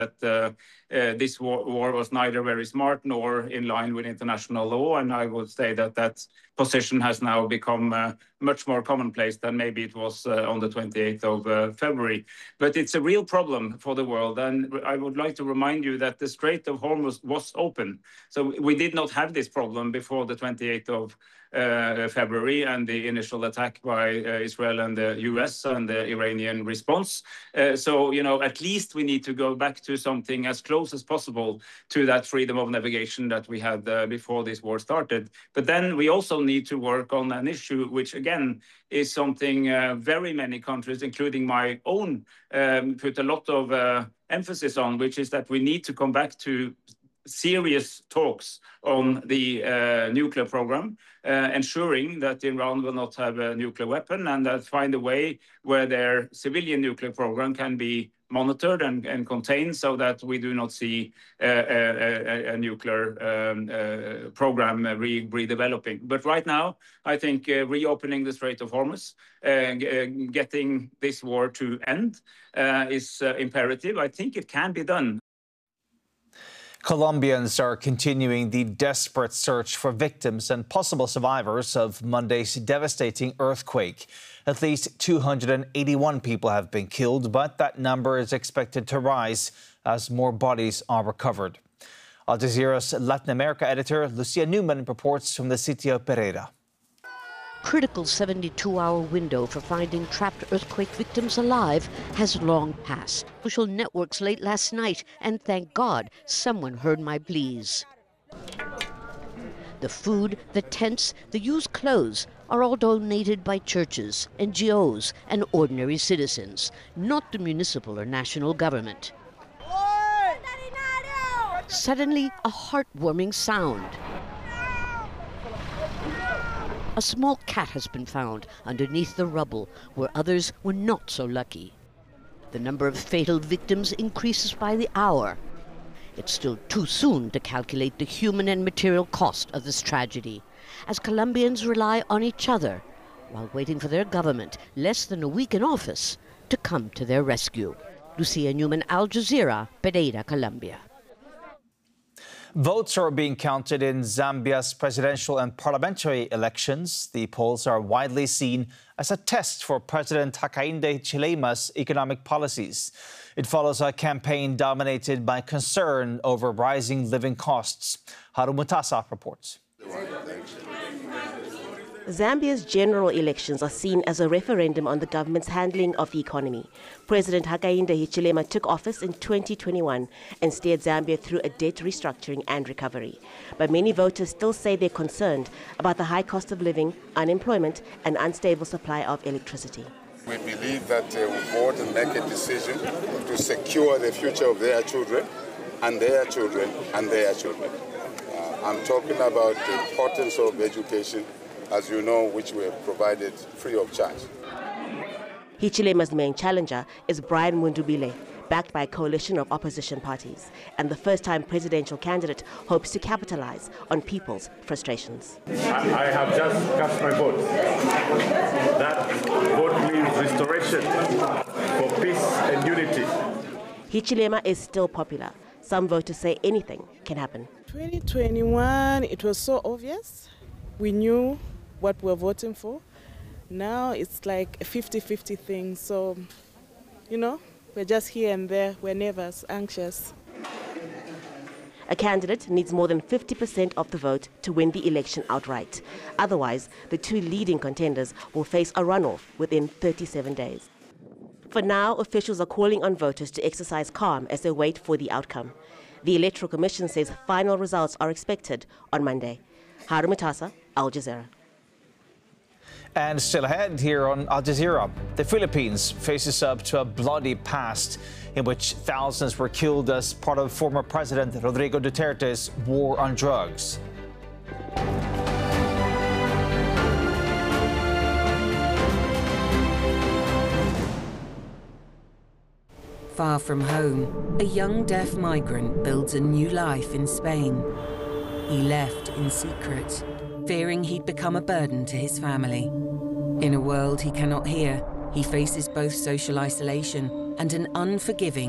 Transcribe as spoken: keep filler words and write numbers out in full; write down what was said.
that uh, uh, this war, war was neither very smart nor in line with international law. And I would say that that position has now become uh, much more commonplace than maybe it was uh, on the twenty-eighth of uh, February. But it's a real problem for the world. And I would like to remind you that the Strait of Hormuz was open. So we did not have this problem before the twenty-eighth of uh, February and the initial attack by uh, Israel and the U S and the Iranian response. Uh, so, you know, at least we need to go back to something as close as possible to that freedom of navigation that we had uh, before this war started. But then we also need to work on an issue which, again, is something uh, very many countries, including my own, um, put a lot of uh, emphasis on, which is that we need to come back to serious talks on the uh, nuclear program, uh, ensuring that Iran will not have a nuclear weapon and that find a way where their civilian nuclear program can be monitored and, and contained so that we do not see uh, a, a, a nuclear um, uh, program re redeveloping. But right now, I think uh, reopening the Strait of Hormuz, uh, getting this war to end uh, is uh, imperative. I think it can be done. Colombians are continuing the desperate search for victims and possible survivors of Monday's devastating earthquake. At least two hundred eighty-one people have been killed, but that number is expected to rise as more bodies are recovered. Al Jazeera's Latin America editor Lucia Newman reports from the city of Pereira. Critical seventy-two hour window for finding trapped earthquake victims alive has long passed. Social networks late last night, and thank God someone heard my pleas. The food, the tents, the used clothes are all donated by churches, N G Os, and ordinary citizens, not the municipal or national government. Suddenly, a heartwarming sound. A small cat has been found underneath the rubble, where others were not so lucky. The number of fatal victims increases by the hour. It's still too soon to calculate the human and material cost of this tragedy, as Colombians rely on each other while waiting for their government, less than a week in office, to come to their rescue. Lucia Newman, Al Jazeera, Pereira, Colombia. Votes are being counted in Zambia's presidential and parliamentary elections. The polls are widely seen as a test for President Hakainde Hichilema's economic policies. It follows a campaign dominated by concern over rising living costs. Harun Mutasa reports. Zambia's general elections are seen as a referendum on the government's handling of the economy. President Hakainde Hichilema took office in twenty twenty-one and steered Zambia through a debt restructuring and recovery. But many voters still say they're concerned about the high cost of living, unemployment, and unstable supply of electricity. We believe that uh, we vote and make a decision to secure the future of their children and their children and their children. Uh, I'm talking about the importance of education, as you know, which we have provided free of charge. Hichilema's main challenger is Brian Mundubile, backed by a coalition of opposition parties, and the first-time presidential candidate hopes to capitalize on people's frustrations. I, I have just cast my vote. That vote means restoration for peace and unity. Hichilema is still popular. Some voters say anything can happen. twenty twenty-one, it was so obvious. We knew what we're voting for. Now it's like a fifty fifty thing, so, you know, we're just here and there, we're never anxious. A candidate needs more than fifty percent of the vote to win the election outright. Otherwise, the two leading contenders will face a runoff within thirty-seven days. For now, officials are calling on voters to exercise calm as they wait for the outcome. The Electoral Commission says final results are expected on Monday. Harun Mutasa, Al Jazeera. And still ahead here on Al Jazeera, the Philippines faces up to a bloody past in which thousands were killed as part of former President Rodrigo Duterte's war on drugs. Far from home, a young deaf migrant builds a new life in Spain. He left in secret, fearing he'd become a burden to his family. In a world he cannot hear, he faces both social isolation and an unforgiving